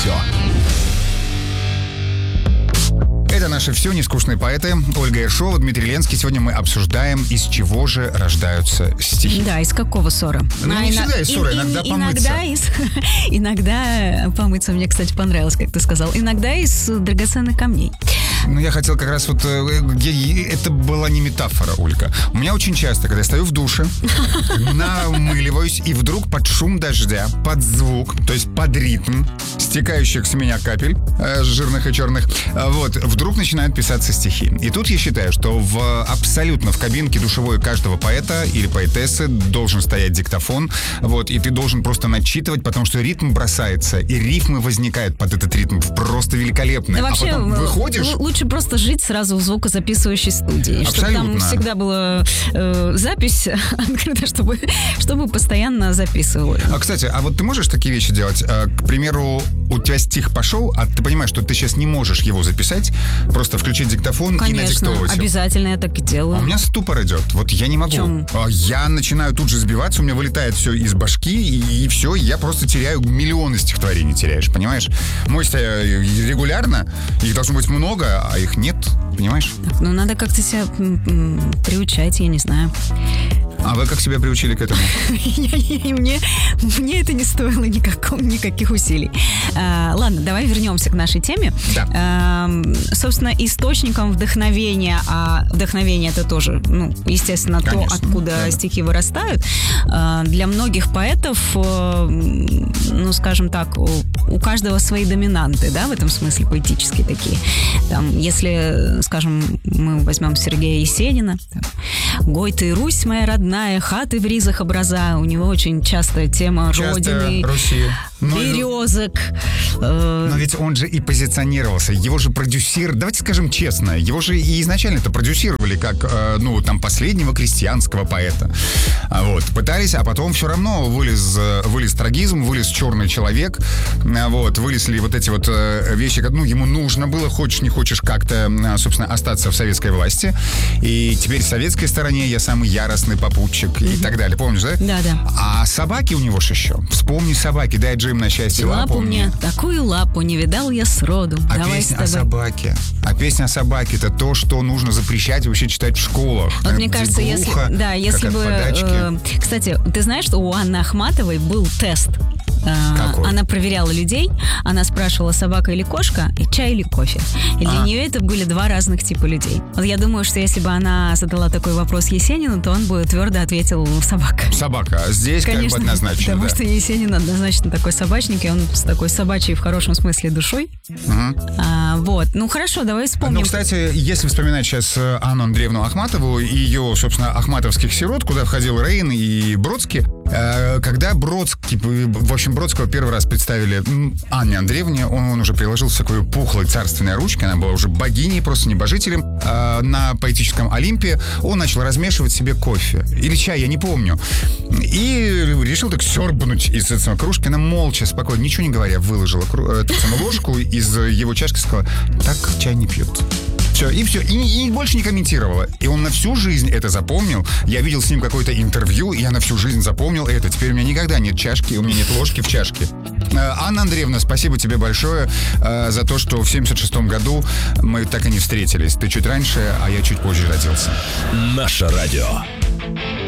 все. Это наши все нескучные поэты. Ольга Ершова, Дмитрий Ленский. Сегодня мы обсуждаем, из чего же рождаются стихи. Да, из какого ссора? Ну, не всегда из ссора, иногда помыться. Иногда помыться, мне, кстати, понравилось, как ты сказал. Иногда из драгоценных камней. Ну, я хотел как раз это была не метафора, Ольга. У меня очень часто, когда я стою в душе, намыливаюсь, и вдруг под шум дождя, под звук, то есть под ритм стекающих с меня капель, жирных и черных, вдруг начинают писаться стихи. И тут я считаю, что абсолютно в кабинке душевой каждого поэта или поэтессы должен стоять диктофон, и ты должен просто начитывать, потому что ритм бросается, и рифмы возникают под этот ритм просто великолепные. Да, вообще, а потом выходишь... Лучше просто жить сразу в звукозаписывающей студии. Абсолютно. Чтобы там всегда была запись открыта, чтобы постоянно записывали. Кстати, а вот ты можешь такие вещи делать? К примеру, у тебя стих пошел, а ты понимаешь, что ты сейчас не можешь его записать, просто включить диктофон. Конечно, и надиктовывать. Обязательно я так и делаю. А у меня ступор идет. Вот я не могу. В чем? Я начинаю тут же сбиваться, у меня вылетает все из башки, и все, я просто теряю миллионы стихотворений, теряешь, понимаешь? Мой-то регулярно, их должно быть много, а их нет, понимаешь? Ну, надо как-то себя приучать, я не знаю. А вы как себя приучили к этому? Мне это не стоило никаких усилий. Ладно, давай вернемся к нашей теме. Да. Собственно, источником вдохновения, а вдохновение это тоже, естественно, Конечно, то, откуда стихи вырастают. Для многих поэтов, скажем так, у каждого свои доминанты, да, в этом смысле поэтические такие. Там, если, скажем, мы возьмем Сергея Есенина, «Гой ты, Русь моя родная, хаты в ризах образа», у него очень часто тема Родины, Руси. березок. Но ведь он же и позиционировался, его же давайте скажем честно, его же и изначально это продюсировали как, последнего крестьянского поэта. Пытались, а потом все равно вылез трагизм, вылез черный человек, вылезли эти вещи, ему нужно было, хочешь не хочешь, как-то, собственно, остаться в советской власти. И теперь в советской стороне я самый яростный попутчик и так далее. Помнишь, да? Да. А собаки у него же еще. Вспомни собаки, дай Джим на счастье лапу мне. Такую лапу не видал я сроду. А песня о собаке. А песня о собаке — это то, что нужно запрещать вообще читать в школах. Вот мне кажется, если бы... Кстати, ты знаешь, что у Анны Ахматовой был тест? Какой? Она проверяла людей, она спрашивала, собака или кошка, чай или кофе. И для нее это были два разных типа людей. Вот я думаю, что если бы она задала такой вопрос Есенину, то он бы твердо ответил «собака». Собака. Здесь конечно, как бы однозначно. Потому что Есенин однозначно такой собачник, и он с такой собачьей в хорошем смысле душой. Хорошо, давай вспомним. Кстати, если вспоминать сейчас Анну Андреевну Ахматову и ее, собственно, ахматовских сирот, куда входил Рейн и Бродский, когда Бродского первый раз представили Анне Андреевне, он уже приложил такой пухлой царственной ручкой, она была уже богиней, просто небожителем, на поэтическом Олимпе. Он начал размешивать себе кофе или чай, я не помню, и решил так сёрбнуть из этой кружки. Она молча, спокойно, ничего не говоря, выложила ложку из его чашки и сказала: так чай не пьют. Все, и больше не комментировала. И он на всю жизнь это запомнил. Я видел с ним какое-то интервью, и я на всю жизнь запомнил это. Теперь у меня никогда нет чашки, у меня нет ложки в чашке. Анна Андреевна, спасибо тебе большое за то, что в 76-м году мы так и не встретились. Ты чуть раньше, а я чуть позже родился. Наше радио.